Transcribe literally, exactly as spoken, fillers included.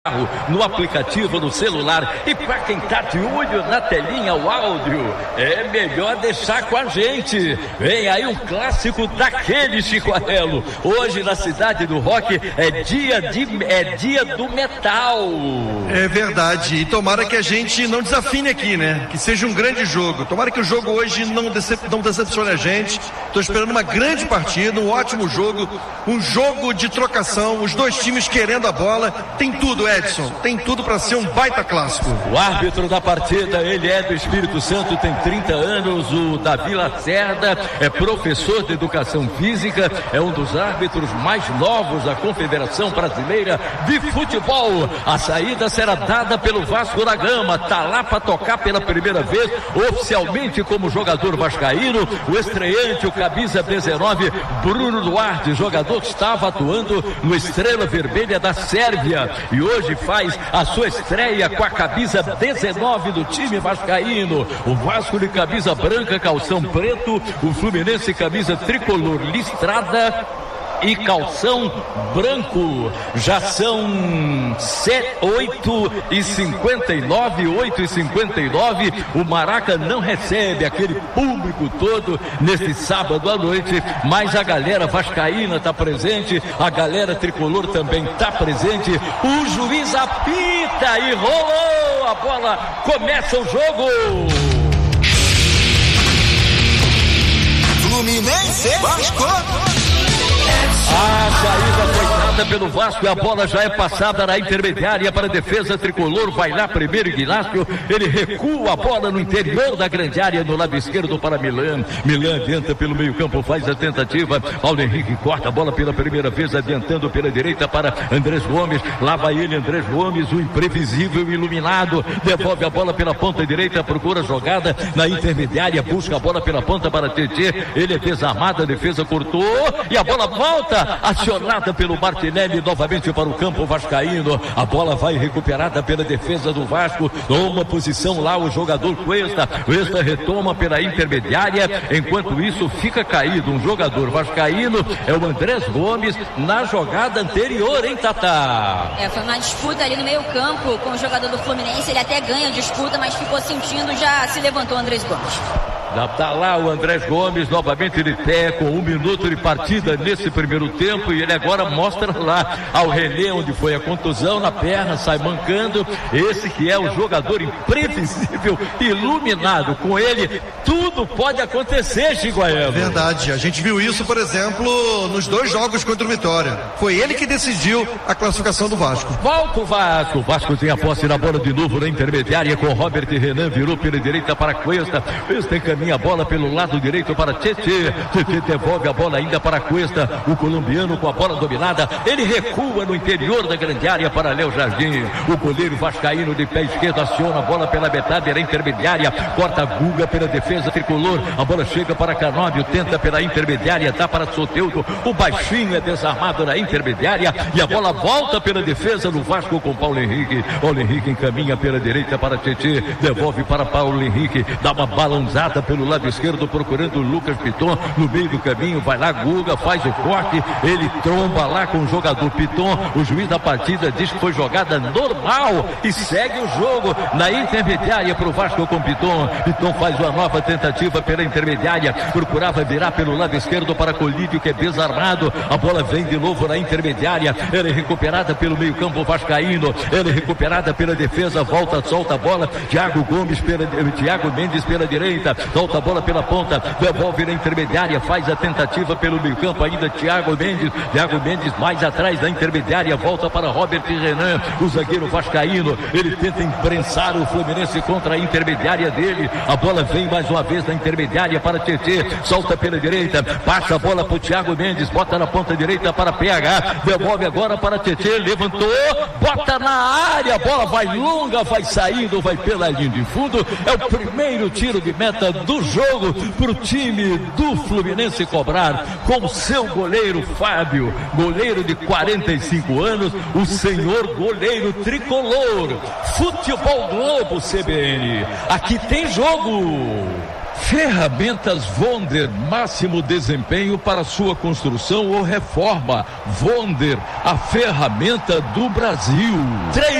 no aplicativo, no celular. E para quem tá de olho na telinha, o áudio, é melhor deixar com a gente. Vem aí um clássico daquele, Chico Arello. Hoje na Cidade do Rock é dia, de, é dia do metal. É verdade, e tomara que a gente não desafine aqui, né? Que seja um grande jogo. Tomara que o jogo hoje não, decep, não decepcione a gente. Tô esperando uma grande partida, um ótimo jogo, um jogo de trocação, os dois times querendo a bola. Tem tudo, Edson, tem tudo para ser um baita clássico. O árbitro da partida, ele é do Espírito Santo, tem trinta anos, o Davi Lacerda, é professor de educação física, é um dos árbitros mais novos da Confederação Brasileira de Futebol. A saída será dada pelo Vasco da Gama, tá lá para tocar pela primeira vez, oficialmente como jogador vascaíno, o estreante, o camisa dezenove, Bruno Duarte, jogador que estava atuando no Estrela Vermelha da Sérvia, e hoje Hoje faz a sua estreia com a camisa dezenove do time vascaíno. O Vasco de camisa branca, calção preto, o Fluminense camisa tricolor listrada e calção branco. Já são oito e cinquenta e nove, oito e cinquenta e nove. O Maraca não recebe aquele público todo neste sábado à noite, mas a galera vascaína está presente, a galera tricolor também está presente. O juiz apita e rolou a bola, começa o jogo. Fluminense, Vasco. A saída foi dada pelo Vasco e a bola já é passada na intermediária para a defesa tricolor. Vai lá primeiro Ignácio, ele recua a bola no interior da grande área, no lado esquerdo para Milan. Milan adianta pelo meio campo, faz a tentativa. Paulo Henrique corta a bola pela primeira vez, adiantando pela direita para Andrés Gomes. Lá vai ele, Andrés Gomes, o imprevisível iluminado. Devolve a bola pela ponta direita, procura a jogada na intermediária, busca a bola pela ponta para Tietê. Ele é desarmado, a defesa cortou e a bola volta, acionada pelo Martinelli novamente para o campo vascaíno. A bola vai recuperada pela defesa do Vasco. Toma posição lá o jogador Cuesta. Cuesta retoma pela intermediária. Enquanto isso fica caído um jogador vascaíno, é o Andrés Gomes, na jogada anterior, hein, Tatá? É, foi uma disputa ali no meio campo com o jogador do Fluminense. Ele até ganha a disputa, mas ficou sentindo, já se levantou o Andrés Gomes. Já tá lá o Andrés Gomes, novamente de pé, com um minuto de partida nesse primeiro tempo, e ele agora mostra lá ao René onde foi a contusão na perna, sai mancando. Esse que é o jogador imprevisível, iluminado. Com ele tudo pode acontecer, Chico Arello. Verdade, a gente viu isso, por exemplo, nos dois jogos contra o Vitória. Foi ele que decidiu a classificação do Vasco. Volta o Vasco, o Vasco tem a posse na bola de novo na intermediária com Robert Renan, virou pela direita para Cuesta. Cuesta encaminha a bola pelo lado direito para Tietê. Tietê devolve a bola ainda para Cuesta, o colombiano com a bola dominada. Ele recua no interior da grande área para Léo Jardim. O goleiro vascaíno de pé esquerdo aciona a bola pela metade da intermediária. Corta a Guga pela defesa tricolor. A bola chega para Canóbio, tenta pela intermediária, dá para Soteldo. O baixinho é desarmado na intermediária e a bola volta pela defesa do Vasco com Paulo Henrique. Paulo Henrique encaminha pela direita para Tietê, devolve para Paulo Henrique, dá uma balançada pelo lado esquerdo procurando o Lucas Piton no meio do caminho. Vai lá Guga, faz o corte, ele tromba lá com o jogador Piton. O juiz da partida diz que foi jogada normal e segue o jogo na intermediária para o Vasco com Piton. Piton faz uma nova tentativa pela intermediária, procurava virar pelo lado esquerdo para Colídio, que é desarmado. A bola vem de novo na intermediária, ela é recuperada pelo meio campo vascaíno, ela é recuperada pela defesa, volta, solta a bola, Thiago Gomes pela, Thiago Mendes pela direita, solta a bola pela ponta, devolve na intermediária, faz a tentativa pelo meio campo ainda, Thiago Mendes, Thiago Mendes mais atrás da intermediária, volta para Robert Renan, o zagueiro vascaíno, ele tenta imprensar o Fluminense contra a intermediária dele. A bola vem mais uma vez na intermediária para Tietê, solta pela direita, passa a bola para o Thiago Mendes, bota na ponta direita para P H, devolve agora para Tietê, levantou, bota na área, a bola vai longa, vai saindo, vai pela linha de fundo. É o primeiro tiro de meta do jogo para o time do Fluminense cobrar, com seu goleiro Fábio, goleiro de quarenta e cinco anos, o senhor goleiro tricolor. Futebol Globo C B N, aqui tem jogo. Ferramentas Vonder, máximo desempenho para sua construção ou reforma. Vonder, a ferramenta do Brasil. três